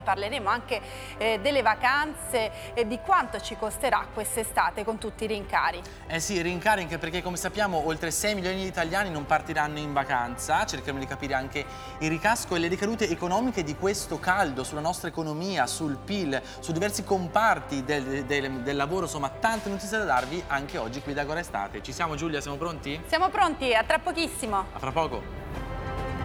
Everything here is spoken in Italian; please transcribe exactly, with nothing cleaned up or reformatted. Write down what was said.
Parleremo anche eh, delle vacanze e di quanto ci costerà quest'estate con tutti i rincari. Eh sì, rincari anche perché, come sappiamo, oltre sei milioni di italiani non partiranno in vacanza. Cerchiamo di capire anche il ricasco e le ricadute economiche di questo caldo sulla nostra economia, sul P I L, su diversi comparti del, del, del lavoro. Insomma, tante notizie da darvi anche oggi qui da Agora Estate. Ci siamo, Giulia? Siamo pronti? Siamo pronti, a tra pochissimo. A fra poco.